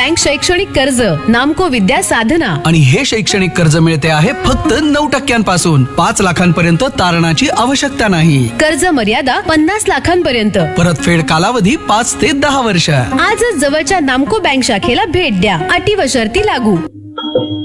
Bank शैक्षणिक कर्ज, नामको विद्या साधना. आणि हे शैक्षणिक कर्ज मिळते आहे फक्त 9% 5 लाखांपर्यंत तारणाची आवश्यकता नाही. कर्ज मर्यादा 50 लाखांपर्यंत. परतफेड कालावधी 5 ते 10 वर्ष. आजच जवळच्या नामको बँक शाखेला भेट द्या. अटी व शर्ती लागू.